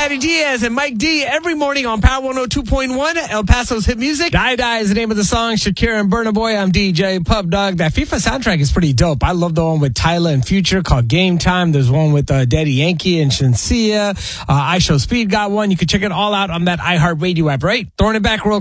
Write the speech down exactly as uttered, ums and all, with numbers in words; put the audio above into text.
Matty Diaz and Mike D every morning on Power one oh two point one, El Paso's hit music. Die Die is the name of the song. Shakira and Burna Boy. I'm D J Pub Dog. That FIFA soundtrack is pretty dope. I love the one with Tyler and Future called Game Time. There's one with uh, Daddy Yankee and Shensia. Uh, I Show Speed got one. You can check it all out on that iHeartRadio app, right? Throwing it back real